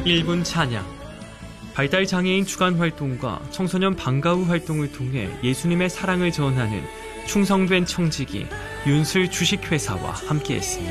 1분 찬양. 발달장애인 주간 활동과 청소년 방과후 활동을 통해 예수님의 사랑을 전하는 충성된 청지기 윤술 주식회사와 함께했습니다.